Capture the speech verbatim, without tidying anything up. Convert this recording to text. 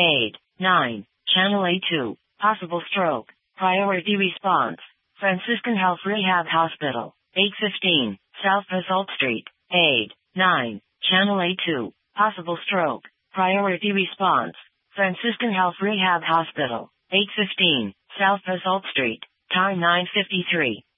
Aid. nine. Channel A two. Possible stroke. Priority response. Franciscan Health Rehab Hospital. eight fifteen. South Basalt Street. Aid. nine. Channel A two. Possible stroke. Priority response. Franciscan Health Rehab Hospital. eight fifteen. South Basalt Street. Time nine fifty-three.